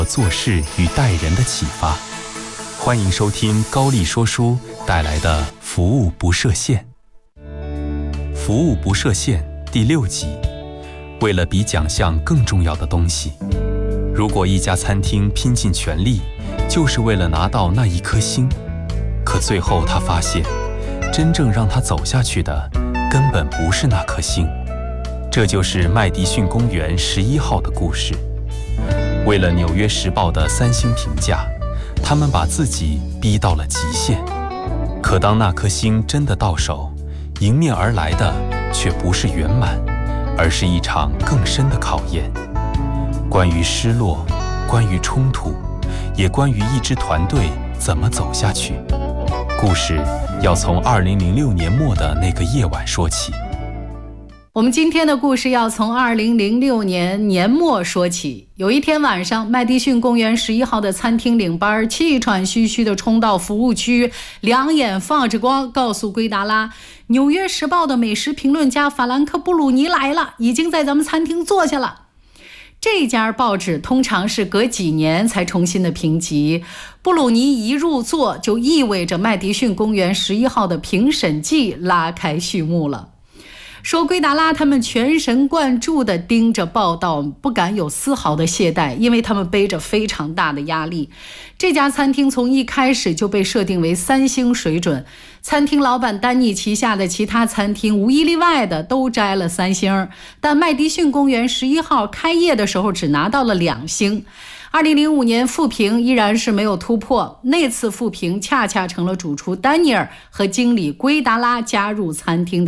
做事与待人的启发。欢迎收听高丽说书带来的服务不设限。服务不设限第6集，为了比奖项更重要的东西。如果一家餐厅拼尽全力，就是为了拿到那一颗星，可最后他发现，真正让他走下去的根本不是那颗星。这就是麦迪逊公园11号的故事。为了《纽约时报》的3星评价，他们把自己逼到了极限。可当那颗星真的到手，迎面而来的却不是圆满，而是一场更深的考验。关于失落，关于冲突，也关于一支团队怎么走下去。故事要从2006年末的那个夜晚说起。 我们今天的故事要从2006年年末说起。有一天晚上，麦迪逊公园11号的餐厅领班气喘吁吁地冲到服务区，两眼放着光，告诉圭达拉，《纽约时报》的美食评论家法兰克·布鲁尼来了，已经在咱们餐厅坐下了。这家报纸通常是隔几年才重新的评级，布鲁尼一入座，就意味着麦迪逊公园11号的评审季拉开序幕了。说圭达拉他们全神贯注地盯着报道，不敢有丝毫的懈怠，因为他们背着非常大的压力。这家餐厅从一开始就被设定为3星水准，餐厅老板丹尼旗下的其他餐厅无一例外的都摘了3星，但麦迪逊公园11号开业的时候只拿到了2星。2005年复评依然是没有突破，那次复评恰恰成了主厨丹尼尔和经理圭达拉加入餐厅的